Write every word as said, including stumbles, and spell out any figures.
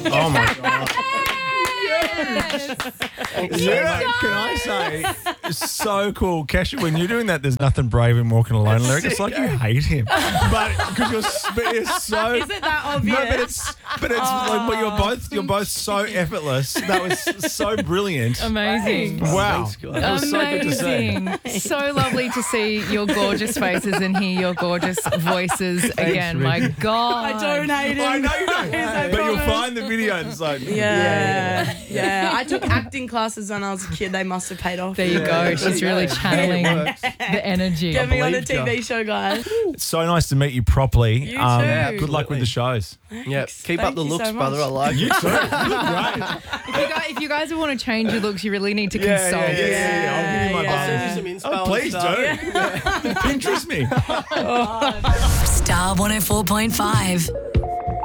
Oh my God. Yeah, can I say, it's so cool. Kesha, when you're doing that, there's nothing brave in walking alone lyric. It's like you hate him. But because you're, sp- you're so... Is it that obvious? No, but it's but it's like, but you're both you're both so effortless. That was so brilliant. Amazing. Wow. Thanks, guys. That was so good to see. Amazing. So lovely to see your gorgeous faces and hear your gorgeous voices again. My Rick. God. I don't hate him. I know you don't, I but you'll promise. find the video. and It's like Yeah, yeah, I took acting classes when I was a kid. They must have paid off. There you go. She's really channeling It works. the energy. Get me on a believed T V ya. show, guys. It's so nice to meet you properly. You Um, too. Good luck with the shows. Yeah, keep Thank up the you so looks, much. brother. I like You it. too. You look great. If you, guys, if you guys want to change your looks, you really need to Yeah, consult. yeah, yeah, yeah, yeah. I'll give you my Yeah, I'll buzz. send you some inspo Oh, and please stuff. do. Pinterest me. Star one oh four point five.